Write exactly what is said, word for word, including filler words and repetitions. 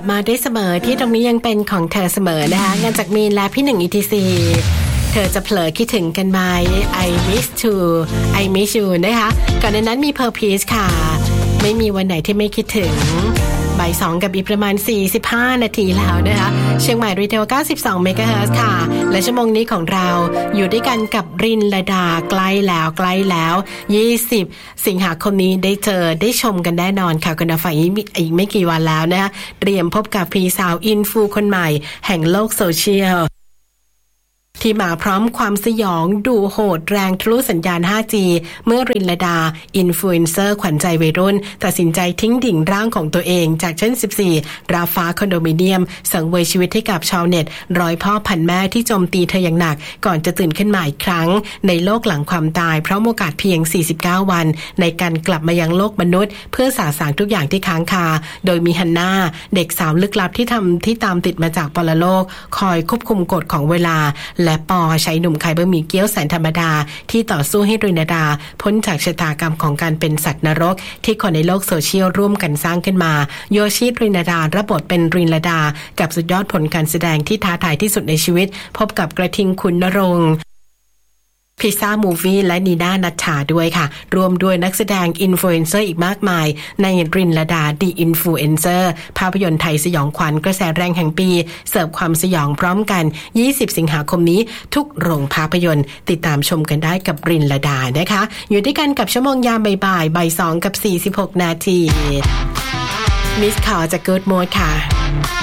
มาได้เสมอที่ตรงนี้ยังเป็นของเธอเสมอนะคะงานจากมีนและพี่หนึ่ง อี ที ซี เธอจะเผลอคิดถึงกันไหม I miss you I miss you นะคะก่อนในนั้นมี Purpose ค่ะไม่มีวันไหนที่ไม่คิดถึงบ่ายสองกับอีกประมาณสี่สิบห้านาทีแล้วนะคะเชียงใหม่รีเทลเก้าสิบสองเมกะเฮิรตซ์ค่ะและชั่วโมงนี้ของเราอยู่ด้วยกันกับรินลดาใกล้แล้วใกล้แล้วยี่สิบสิงหาคมนี้ได้เจอได้ชมกันแน่นอนค่ะคุณฝ่ายอีกไม่กี่วันแล้วนะคะเตรียมพบกับพรีสาวอินฟูคนใหม่แห่งโลกโซเชียลที่มาพร้อมความสยองดูโหดแรงทะลุสัญญาณ ห้าจี เมื่อรินลดาอินฟลูเอนเซอร์ขวัญใจวัยรุ่นตัดสินใจทิ้งดิ่งร่างของตัวเองจากชั้นสิบสี่ราฟ้าคอนโดมิเนียมสังเวยชีวิตให้กับชาวเน็ตร้อยพ่อพันแม่ที่โจมตีเธออย่างหนักก่อนจะตื่นขึ้นมาอีกครั้งในโลกหลังความตายเพราะโอกาสเพียงสี่สิบเก้าวันในการกลับมายังโลกมนุษย์เพื่อสาสางทุกอย่างที่ค้างคาโดยมีฮันนาเด็กสาวลึกลับที่ทำที่ตามติดมาจากปรโลกคอยควบคุมกฎของเวลาและปอใช้หนุ่มขายบะหมี่เกี๊ยวแสนธรรมดาที่ต่อสู้ให้รินลดาพ้นจากชะตากรรมของการเป็นสัตว์นรกที่คนในโลกโซเชียลร่วมกันสร้างขึ้นมาโยชิรินลดารับบทเป็นรินลดากับสุดยอดผลการแสดงที่ท้าทายที่สุดในชีวิตพบกับกระทิงคุณณรงค์พิซซ่ามูฟวี่และนีน่านัชชาด้วยค่ะรวมด้วยนักแสดงอินฟลูเอนเซอร์อีกมากมายในรินลดาดีอินฟลูเอนเซอร์ภาพยนตร์ไทยสยองขวัญกระแสแรงแห่งปีเสิร์ฟความสยองพร้อมกันยี่สิบสิงหาคมนี้ทุกโรงภาพยนตร์ติดตามชมกันได้กับรินลดานะคะอยู่ด้วยกันกับชั่วโมงยามบ่ายๆบ่ายสองกับสี่สิบหกนาทีมิสคอลจากกู๊ดโมดค่ะ